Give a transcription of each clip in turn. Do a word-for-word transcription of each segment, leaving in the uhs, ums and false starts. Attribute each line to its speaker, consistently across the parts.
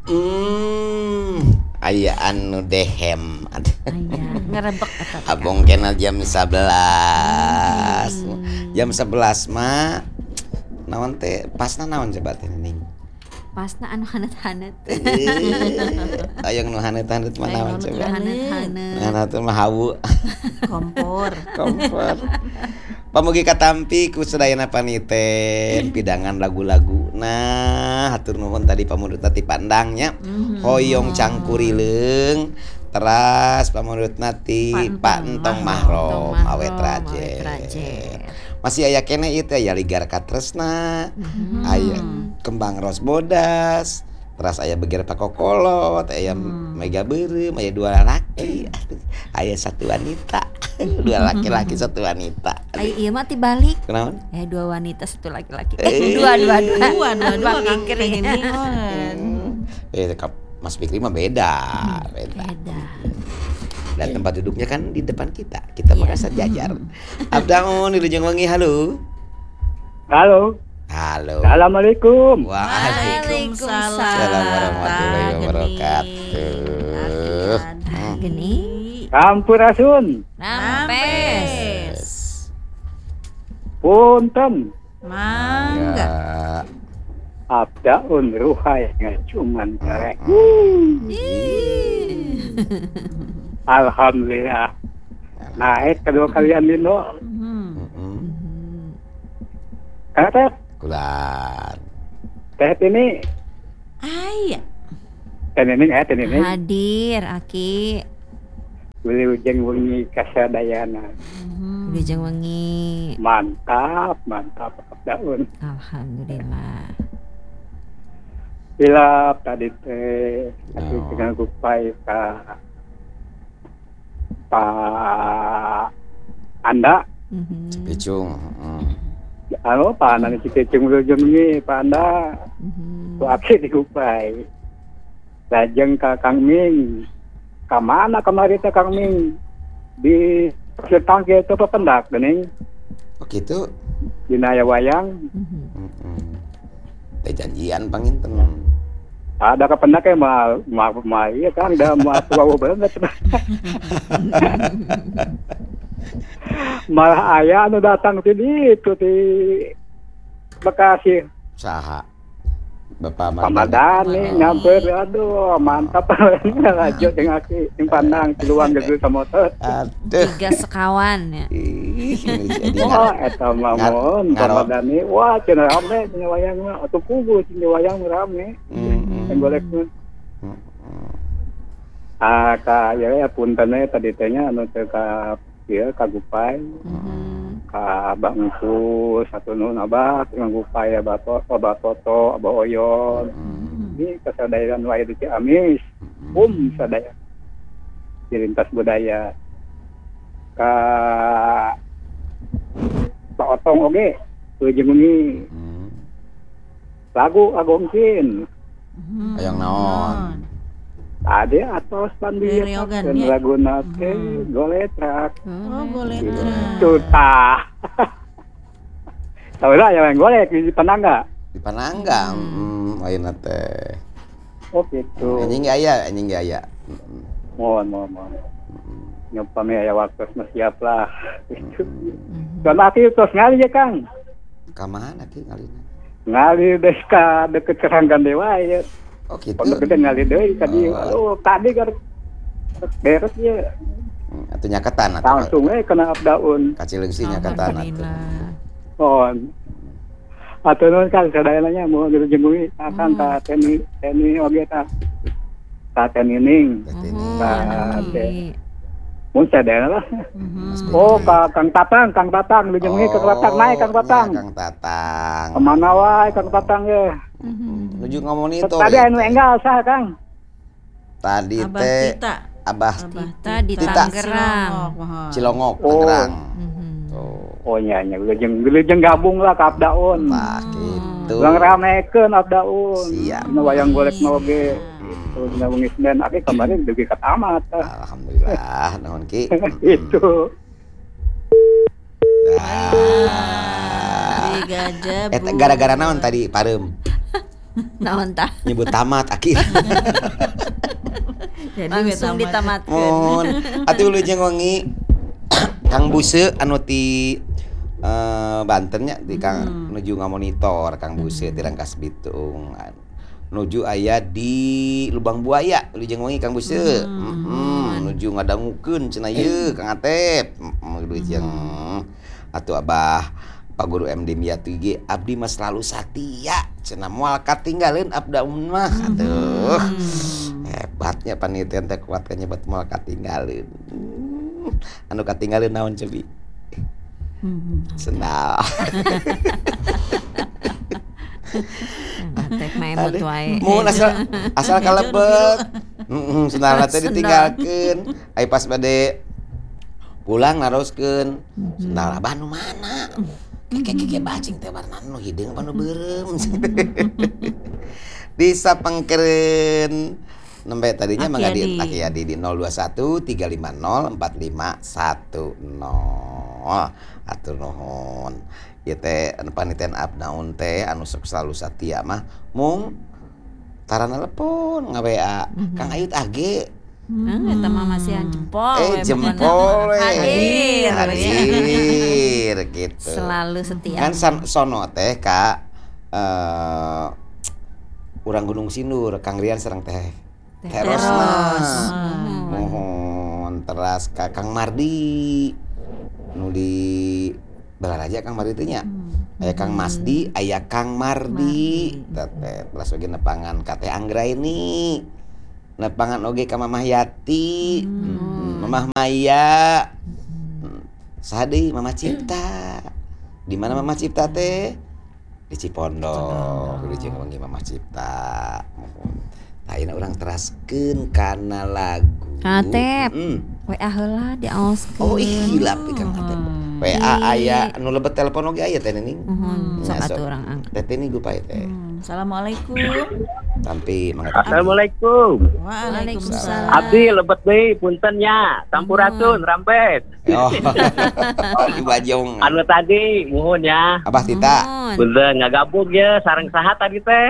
Speaker 1: Hmm, aya anu dehem.
Speaker 2: Aya ngarebek eta.
Speaker 1: Abong kenal jam sebelas. Hmm. Jam sebelas mah naon teh pasna naon coba teh ning.
Speaker 2: Pasna anu hanet-hanet.
Speaker 1: Aya nu hanet-hanet mah naon coba.
Speaker 2: Hanet-hanet.
Speaker 1: Hanet mah hawu.
Speaker 2: Kompor.
Speaker 1: Kompor. Pamugi katampi ku sadayana paniten pidangan lagu-lagu. Nah, hatur nuhun tadi pamudutna ti pandangnya. Mm-hmm. Hoyong cangkurileung. Teras pamudutna ti Pak Entong Mahrom awet raje. Masih aya keneh ieu teh aya Ligar Katresna. Mm-hmm. Aya Kembang Ros Bodas. Teras aya Beger Pakokolot, aya hmm. Mega Beureum, aya dua laki, aya satu wanita. Dua laki-laki satu wanita.
Speaker 2: Ai ieu mah tibalik.
Speaker 1: Kenaon?
Speaker 2: Eh dua wanita satu laki-laki. Eh dua dua dua. Dua dua dua kangkir ini.
Speaker 1: Eh Mas Fikri mah beda, beda.
Speaker 2: Beda.
Speaker 1: Dan tempat duduknya kan di depan kita. Kita mah sejajar. Abdaun di Lujeng Wengi, halo.
Speaker 3: Halo.
Speaker 1: Halo.
Speaker 3: Assalamualaikum.
Speaker 2: Waalaikumsalam
Speaker 1: warahmatullahi wabarakatuh.
Speaker 2: Gini.
Speaker 3: Sampurasun.
Speaker 2: Nampes.
Speaker 3: Punten.
Speaker 2: Mangga.
Speaker 3: Abdaun ruhai ngacuman karek. Alhamdulillah. Naik kedua kalian dino. Kata
Speaker 1: Kulan.
Speaker 3: Teh ini.
Speaker 2: Aya.
Speaker 3: Teh ini eh teh ini.
Speaker 2: Hadir Aki.
Speaker 3: Wilujeng wengi kasadayana.
Speaker 2: Mm-hmm. Wilujeng wengi.
Speaker 3: Mantap, mantap daun.
Speaker 2: Alhamdulillah.
Speaker 3: Bila tadi teh aku no. Dengan kupai ka Pak Anda.
Speaker 2: Mhm.
Speaker 1: Cipicung. Mm.
Speaker 3: Halo Pak Anda Cipicung wilujeng wengi Pak Anda. Mhm. Ku aki di kupai. Lajeng ka Kang Ming. Ka mana kemari teh Kang Ming? Di Sertang gitu pependak geuning.
Speaker 1: Oh gitu.
Speaker 3: Dina aya wayang.
Speaker 1: Heeh. Teh janjian panginten.
Speaker 3: Ada kependak ya mah mah ma, iya kan udah mah tua banget. Malah aya anu datang ti ditu ti Bekasi.
Speaker 1: Saha? Bapak
Speaker 3: Pamadani nyamper, aduh mantap lanjut dengan aki yang pandang keluar gede sama motor.
Speaker 1: Aduh.
Speaker 2: Tiga sekawan ya.
Speaker 3: Wah, eta mah mon Pamadani, wah cenah rame cenah wayang mah atuh kubu cenah wayang rame. Heeh. Golek mah. Ah ka ya punten tadi teh nya anu teh ka ieu ka Gupay. Ka Bang Engku satu nun abah dengan upaya bato abah toto abah oyon ini kesadaran wae di Ciamis um sadaya di lintas budaya ka Pak Otong oge Lujeng Wengi lagu agongkin
Speaker 1: hayang naon
Speaker 3: tadi atos pandieu dan laguna teh goletrak.
Speaker 2: Oh, goletrak.
Speaker 3: Tutah. Tahu lah yang golek di Panangga.
Speaker 1: Di Panangga. Hmm, ayeuna teh.
Speaker 3: Oh gitu.
Speaker 1: Anjing aya, anjing aya.
Speaker 3: Mohon, mohon, mohon. Nyopame aya waktu siap lah. Dan aki tos ngali ya Kang.
Speaker 1: Ka mana ki ngalina?
Speaker 3: Ngali deus ka deket Seranggan Dewa ya.
Speaker 1: Oh gitu.
Speaker 3: Pondok gede ngali deui tadi. Oh, tadi kan beres ya.
Speaker 1: Hmm, atuh nyaketan atuh.
Speaker 3: Langsung we kena abdaun.
Speaker 1: Kacileungsi nyaketan atuh.
Speaker 3: Mohon. Atuh nuhun Kang sadayana nya mohon dilujeng wengi akan ta teni teni oge ta. Ta teni ning. Ta teh. Mun sadayana lah. Oh, ka Kang Tatang, Kang Tatang dilujeng wengi ke Tatang naik Kang Tatang.
Speaker 1: Kang Tatang.
Speaker 3: Kemana wae Kang Tatang ye?
Speaker 1: Nuju ngomonitor.
Speaker 3: Tadi anu enggal saha Kang?
Speaker 1: Tadi teh Abah
Speaker 2: Tita di Tangerang.
Speaker 1: Cilongok, Tangerang.
Speaker 3: Oh nya nya wilujeng wilujeng gabung lah ka abdaun.
Speaker 1: Wah, kitu.
Speaker 3: Ulang ramekeun abdaun.
Speaker 1: Siap.
Speaker 3: Nu wayang golek oge. Terus dina wengi Senen aki kemarin dugi ka tamat.
Speaker 1: Alhamdulillah, naon ki?
Speaker 3: Itu.
Speaker 1: Dah.
Speaker 2: Gajah.
Speaker 1: Eh gara-gara naon tadi pareum?
Speaker 2: Naon tah?
Speaker 1: Nyebut tamat akhir.
Speaker 2: Jadi langsung ditamatkeun.
Speaker 1: Mun atuh Wilujeng Wengi Kang Buse anu ti uh, Banten nya di Kang hmm. nuju ngamonitor Kang Buse di Rangkas Bitung. Nuju aya di Lubang Buaya Wilujeng Wengi Kang Buse. Hmm. Hmm. Nuju ngadangukeun cenah ieu Kang Atep. Wilujeng atuh Abah Pak Guru M D Miati ge abdi mah selalu satia cenah moal katinggaleun abda mah atuh. Hebatnya panitia teh kuat kan nyebut moal katinggaleun. Anu katinggaleun naon cebi? Sendal.
Speaker 2: Tek mah emot wae.
Speaker 1: Mun asal asal kalebet. Heeh, sendal teh ditinggalkeun. Ai pas bade pulang naroskeun. Sendal abah nu mana? Keke-keke bacing teh warna nu hideung apa nu beureum. Disapengkeun nembe tadinya mangga di Aki Adi di nol dua satu tiga lima nol empat lima satu nol. Atur nuhun. Ieu teh panitian abnaun teh anu sok selalu satia mah mung tara nelepon nga W A. Kang Ayut age.
Speaker 2: Heeh, eta mah masih jempol.
Speaker 1: Eh jempol we.
Speaker 2: Hadir.
Speaker 1: Hadir gitu.
Speaker 2: Selalu setia.
Speaker 1: Kan sono teh ka eh urang Gunung Sindur, Kang Rian sareng teh Terosna. Mohon teras ka Kang Mardi. Nu di Balaraja Kang Mardi teh nya. Aya Kang Masdi, aya Kang Mardi. Teh teras oge nepangan ka Teh Anggraini. Nepangan oge ka Mamah Yati. Hmm. Mamah Maya. Hmm. Saha deui Mamah Cipta. Di mana Mamah Cipta teh? Di Cipondok. Wilujeng Wengi Mamah Cipta. Ayeuna urang teraskeun kana lagu.
Speaker 2: Kang Atep.
Speaker 1: Heeh.
Speaker 2: W A heula diaoskeun.
Speaker 1: Oh ih hilap Kang Atep. W A aya anu lebet telepon oge aya teh Nining.
Speaker 2: Nuhun, sok atuh urang angkat.
Speaker 1: Teh Nining gupay teh.
Speaker 4: Assalamualaikum.
Speaker 1: Tampi mangga.
Speaker 5: Assalamualaikum.
Speaker 4: Waalaikumsalam.
Speaker 5: Abdi lebet deui punten nya, Sampurasun Rampet.
Speaker 1: Oh. Di Bajong.
Speaker 5: Anu tadi muhun ya.
Speaker 1: Abah Tita.
Speaker 5: Punten ngagabung ye sareng saha tadi teh?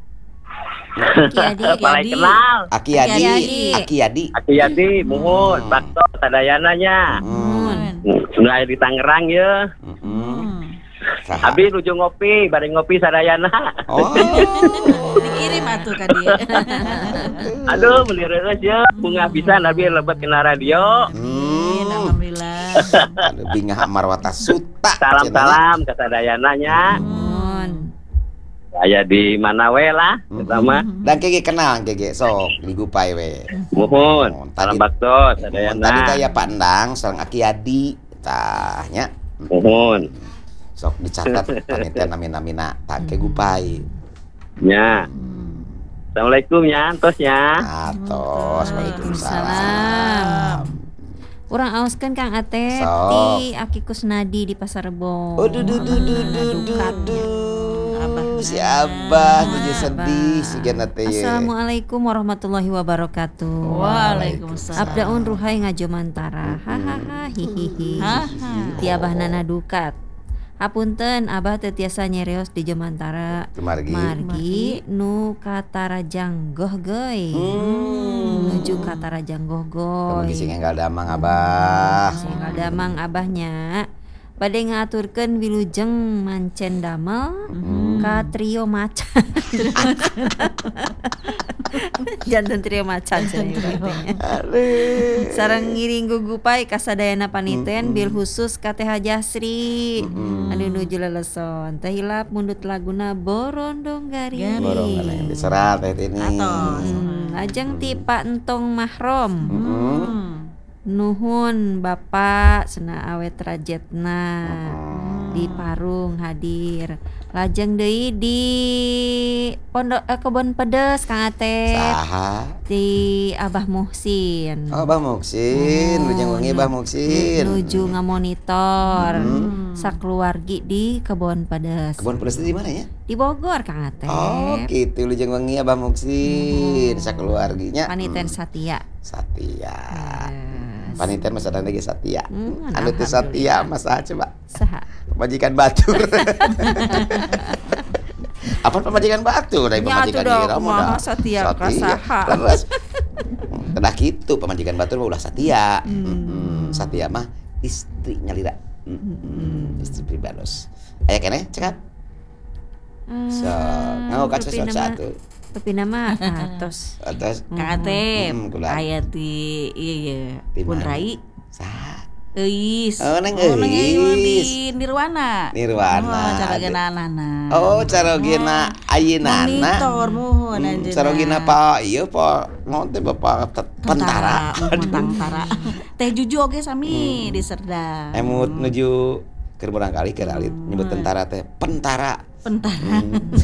Speaker 2: Aki Adi,
Speaker 5: Palai kenal.
Speaker 1: Aki Adi, Aki Adi.
Speaker 5: Aki Adi muhun, bakto sadayana nya.
Speaker 1: Hmm.
Speaker 5: Mulai di Tangerang ye.
Speaker 1: Heeh. Saha?
Speaker 5: Abi nuju ngopi, bareng ngopi sadayana.
Speaker 1: Oh.
Speaker 4: Dikirim atuh ka dieu.
Speaker 5: Aduh, beli reus ye, bunga pisan abi lebet kena radio.
Speaker 1: Hmm.
Speaker 4: Alhamdulillah.
Speaker 1: Aduh bingah Amarwata Suta.
Speaker 5: Salam-salam ke sadayana nya.
Speaker 2: Nuhun.
Speaker 5: Aya di mana we lah, pertama.
Speaker 1: Dan kege kenal kege sok di Gupay we.
Speaker 5: Muhun. Salam bakto sadayana.
Speaker 1: Tadi teh aya Pak Endang sareng Aki Adi tah nya.
Speaker 5: Muhun.
Speaker 1: Sok dicatat panitia nami-namina tah ke Gupay.
Speaker 5: Nya. Assalamualaikum ya, antos ya.
Speaker 1: Atos, waalaikumsalam.
Speaker 2: Waalaikumsalam. Urang aoskeun Kang Atep
Speaker 1: Sok.
Speaker 2: ti Aki Kusnadi di Pasar Rebo.
Speaker 1: Oh duh duh duh duh duh duh duh. Si Abah tujuh sedih si gana teh.
Speaker 2: Assalamualaikum warahmatullahi wabarakatuh.
Speaker 4: Waalaikumsalam.
Speaker 2: Abdaun ruhai ngajomantara. Hahaha hihihi.
Speaker 4: Haha.
Speaker 2: Ti Abah nana dukat. Hapunten Abah teu tiasa nyereos di Jomantara.
Speaker 1: Margi.
Speaker 2: Margi nu katarajang gohgoy.
Speaker 1: Hmm.
Speaker 2: Menuju katarajang gohgoy.
Speaker 1: Kamu sing enggal damang Abah.
Speaker 2: Sing enggal damang Abahnya. Bade ngaturkeun wilujeng mancen damel ka trio macan. Janten trio macan cenah. Sareng ngiring gugupay ka sadayana paniten bil khusus ka Teh Hajasri. Anu nuju leleson teh hilap mundut laguna Borondong Garing.
Speaker 1: Borong diserat teh ini.
Speaker 2: Hmm, lajeng ti Pak Entong Mahrom.
Speaker 1: Heeh.
Speaker 2: Nuhun Bapak cenah awet rajetna di Parung hadir. Lajeng deui di Pondok eh, Kebon Pedes Kang Atep.
Speaker 1: Saha?
Speaker 2: Di Abah Muhsin.
Speaker 1: Oh, Abah Muksin, Wilujeng Wengi Abah Muksin.
Speaker 2: Nuju ngamonitor
Speaker 1: Hmm.
Speaker 2: sakeluargi di Kebon Pedes.
Speaker 1: Kebon Pedes di mana ya?
Speaker 2: Di Bogor Kang Atep.
Speaker 1: Oh, gitu Wilujeng Wengi Abah Muksin, sakeluarginya.
Speaker 2: Paniten
Speaker 1: Hmm.
Speaker 2: Satya.
Speaker 1: Satya.
Speaker 2: Yes.
Speaker 1: Paniten masa ada lagi Satya.
Speaker 2: Hmm,
Speaker 1: Anu teh Satya masa coba.
Speaker 2: Saha?
Speaker 1: Majikan batur. Apa pamajikan batur dari
Speaker 2: Nya
Speaker 1: pamajikan
Speaker 2: atuh dah,
Speaker 1: Ira mah
Speaker 2: kumaha
Speaker 1: dah
Speaker 2: satia kasaha.
Speaker 1: Terus kedah kitu pamajikan batur mah ulah satia. Heeh. Satia mah istri nyalira. Heeh. Istri pribados. Aya keneh cekap. So, ngau kaca satu.
Speaker 2: Tapi nama atos.
Speaker 1: Atas
Speaker 4: Kang Atep,
Speaker 1: Hmm, kulaan.
Speaker 4: aya ti ieu
Speaker 1: Di
Speaker 4: Pun
Speaker 1: mana?
Speaker 4: Rai.
Speaker 1: Saha?
Speaker 4: Euis.
Speaker 1: Oh, Neng
Speaker 4: Neng Euis di
Speaker 1: Euis.
Speaker 4: Nirwana.
Speaker 1: Nirwana.
Speaker 4: Oh, cara genanana.
Speaker 1: Oh, carogina ayeunana.
Speaker 4: Monitor muhun
Speaker 1: Hmm,
Speaker 4: anjeunna.
Speaker 1: carogina pa ieu pa naon teh Bapak te- tentara.
Speaker 4: Muhun tentara. Teh Juju oge sami di Serdang.
Speaker 1: Emut nuju keur barangkali keur alit nyebut tentara teh pentara.
Speaker 4: Pentara.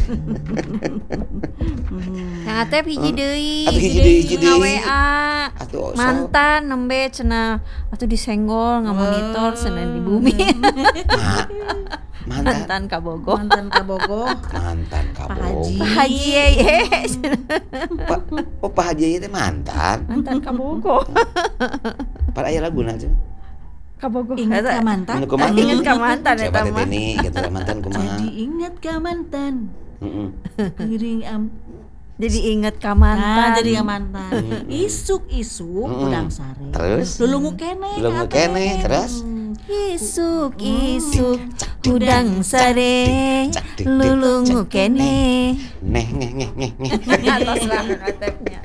Speaker 2: Kang Atep hiji deui.
Speaker 1: Atuh hiji deui, hiji
Speaker 2: Nga
Speaker 1: deui.
Speaker 2: W A.
Speaker 1: Atuh so-
Speaker 2: Mantan nembe cenah atuh disenggol ngamonitor cenah di bumi.
Speaker 1: Ma- mantan
Speaker 2: Mantan kabogoh.
Speaker 4: Mantan Kabogoh.
Speaker 1: mantan
Speaker 4: Pak
Speaker 1: kabog.
Speaker 4: Haji.
Speaker 2: Pak Haji ye.
Speaker 1: Pak oh Pak Haji teh mantan.
Speaker 2: Mantan kabogoh.
Speaker 1: Pada aya laguna teh.
Speaker 2: Kabogoh.
Speaker 4: Ingat
Speaker 2: Eta.
Speaker 4: ka mantan?
Speaker 1: Anu kumaha?
Speaker 2: Ingat ka mantan eta
Speaker 1: Coba teh
Speaker 2: mah.
Speaker 1: ini gitu mantan kumaha.
Speaker 4: Jadi ingat ka mantan.
Speaker 1: Heeh.
Speaker 4: Piring am.
Speaker 2: Jadi inget ka
Speaker 4: Nah,
Speaker 2: mantan.
Speaker 4: jadi ka mantan. Isuk-isuk
Speaker 1: Mm-mm.
Speaker 4: udang sare.
Speaker 1: Terus?
Speaker 4: Lulungu kene.
Speaker 1: Lulungu
Speaker 4: Kak
Speaker 1: kene,
Speaker 4: Atep.
Speaker 1: terus?
Speaker 2: Isuk isuk udang sare lulungu kene.
Speaker 1: Neh neh neh neh neh.
Speaker 2: Atas lah Atepnya.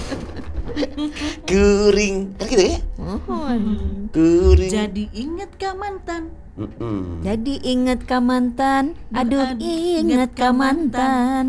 Speaker 1: Kuring. Kan gitu ya?
Speaker 2: Mohon.
Speaker 1: Kuring.
Speaker 4: Jadi ingat ka mantan.
Speaker 1: Mm-mm.
Speaker 2: Jadi inget ka mantan. Aduh inget ka mantan.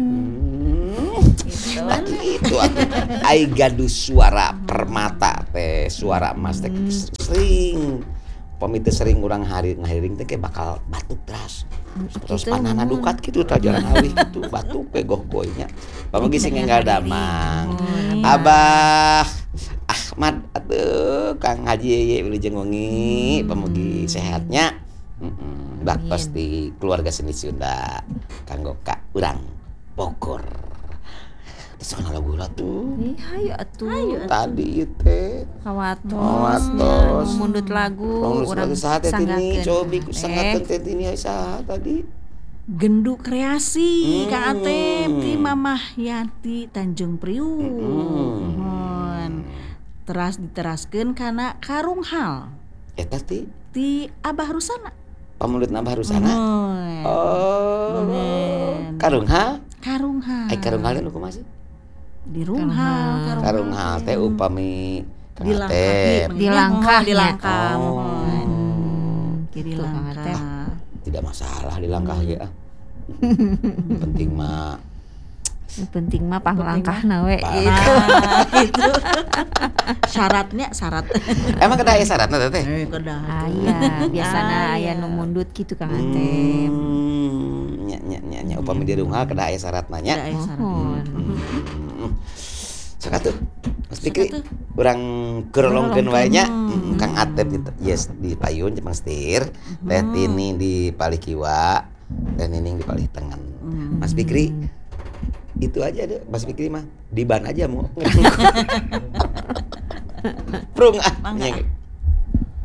Speaker 1: Hmm. Atuh itu atuh ai gaduh suara permata teh suara emas teh sering pamit sering urang hari ngahiring teh kayak bakal batuk teras terus
Speaker 2: Gitu,
Speaker 1: panana
Speaker 2: mohon.
Speaker 1: dukat gitu tah jalan alih gitu batuk pe goh goynya pamagi sing enggal damang Abah Ahmad atuh Kang Haji ye wilujeng wengi pamagi sehatnya heeh dak
Speaker 2: Amin.
Speaker 1: pasti keluarga seni Sunda kanggo ka urang Bogor. Terus kenal lagu tuh
Speaker 2: Ih, hayu atuh.
Speaker 1: tadi itu teh
Speaker 2: Kawatos.
Speaker 1: Kawatos.
Speaker 2: nya, Mundut lagu
Speaker 1: Lalu
Speaker 2: urang
Speaker 1: sebagai sahat teh ini
Speaker 2: sanggakeun.
Speaker 1: cobi
Speaker 2: Eh,
Speaker 1: sangakeun teh ini saha tadi.
Speaker 4: Gendu kreasi
Speaker 1: Hmm.
Speaker 4: Kak Atep ti Mamah Yati Tanjung Priuk.
Speaker 1: Hmm.
Speaker 4: Mohon. Teras diteraskeun kana karung hal
Speaker 1: Eta teh
Speaker 4: ti Abah Rusana.
Speaker 1: pamundut Abah Rusana.
Speaker 4: Mohon.
Speaker 1: Oh.
Speaker 4: Mohon.
Speaker 1: Karung hal?
Speaker 4: Karung hal.
Speaker 1: Ai karung hal nu kumaha sih?
Speaker 4: Di runghal
Speaker 1: Karung hal teh upami Kang
Speaker 4: Dilangkahi,
Speaker 1: Atep.
Speaker 2: Dilangkah,
Speaker 4: di langkah,
Speaker 1: Oh.
Speaker 4: mohon.
Speaker 2: Gitu
Speaker 4: Di
Speaker 2: Kang Atep.
Speaker 4: langkah.
Speaker 1: Tidak masalah di langkah ge ah. Penting mah
Speaker 2: Yang penting mah panglangkahna we
Speaker 1: Pang-
Speaker 2: gitu.
Speaker 4: Nah, gitu. Syaratnya syarat.
Speaker 1: emang kedah aya syaratna teh teh.
Speaker 4: Eh, kedah.
Speaker 2: Aya, biasana aya
Speaker 4: Aya.
Speaker 2: nu mundut gitu Kang Atep.
Speaker 1: Hmm, nya nya nya nya upami di runghal kedah aya syaratna nya.
Speaker 4: Kedah aya syarat.
Speaker 2: Mohon.
Speaker 1: Hmm. Sok atuh. Mas Fikri,
Speaker 4: Sok atuh.
Speaker 1: urang kerolongkeun wae nya.
Speaker 4: Hmm.
Speaker 1: Kang Atep di yes di Payun Jepang Setir, Teh Tini di Palikiwa, dan Nining di Palih Tengen. Mas Fikri, itu aja deh. Mas Fikri mah di ban aja mau. Prung ah.
Speaker 4: Mangga.
Speaker 1: Nya-